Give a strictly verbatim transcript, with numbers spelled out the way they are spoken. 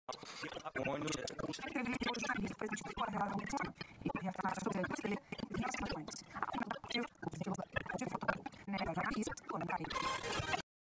patrimônio Escrevi hoje na lista, foi discutido com a relação e a relação de você e as questões. A de foto, né, da jornalista, comentário.